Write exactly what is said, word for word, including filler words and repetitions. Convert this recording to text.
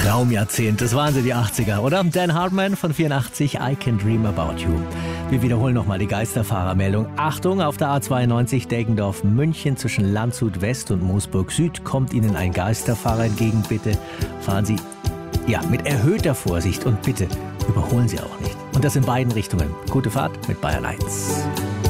Traumjahrzehnt, das waren sie, die achtziger, oder? Dan Hartman von vierundachtzig, I Can Dream About You. Wir wiederholen nochmal die Geisterfahrermeldung. Achtung, auf der A zweiundneunzig Deggendorf München zwischen Landshut West und Moosburg Süd kommt Ihnen ein Geisterfahrer entgegen. Bitte fahren Sie ja mit erhöhter Vorsicht und bitte überholen Sie auch nicht. Und das in beiden Richtungen. Gute Fahrt mit Bayern eins.